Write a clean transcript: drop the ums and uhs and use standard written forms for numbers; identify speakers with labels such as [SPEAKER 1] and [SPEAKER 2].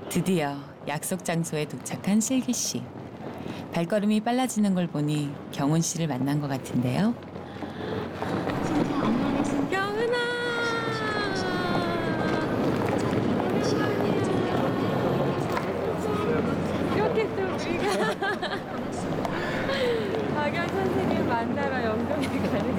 [SPEAKER 1] 드디어 약속 장소에 도착한 슬기 씨. 발걸음이 빨라지는 걸 보니 경훈 씨를 만난 것 같은데요. 경훈아! 이렇게 또 우리가 박연 선생님 만나러 영동에 가는